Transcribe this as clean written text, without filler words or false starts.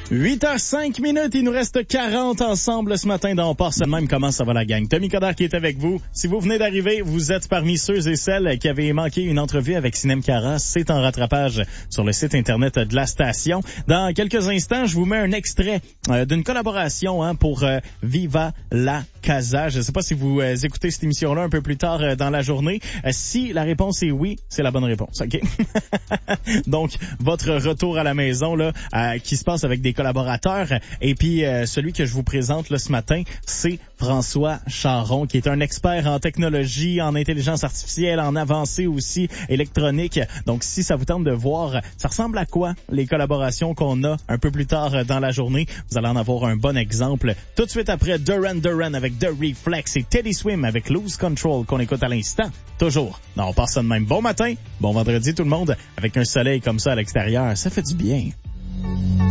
8h05, il nous reste 40 ensemble ce matin dans On part ça de même. Comment ça va la gang? Tommy Coderre qui est avec vous. Si vous venez d'arriver, vous êtes parmi ceux et celles qui avaient manqué une entrevue avec Sinem Cara. C'est en rattrapage sur le site internet de la station. Dans quelques instants, je vous mets un extrait d'une collaboration pour Viva la Casa. Je ne sais pas si vous écoutez cette émission-là un peu plus tard dans la journée. Si la réponse est oui, c'est la bonne réponse, OK? Donc, votre retour à la maison là, qui se passe avec des collaborateurs. Et puis, celui que je vous présente là, ce matin, c'est François Charon, qui est un expert en technologie, en intelligence artificielle, en avancée aussi électronique. Donc, si ça vous tente de voir, ça ressemble à quoi les collaborations qu'on a un peu plus tard dans la journée, vous allez en avoir un bon exemple. Tout de suite après, Duran Duran avec The Reflex et Teddy Swim avec Lose Control qu'on écoute à l'instant. Toujours. Non, on passe ça de même. Bon matin, bon vendredi tout le monde. Avec un soleil comme ça à l'extérieur, ça fait du bien.